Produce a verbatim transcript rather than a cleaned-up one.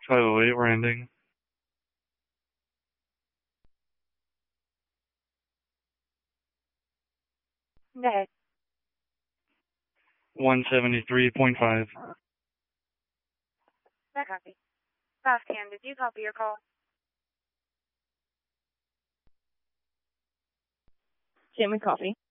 five oh eight, we're ending. Go ahead. one seventy-three point five. That copy. Fast Cam, did you copy your call? Jimmy Coffee.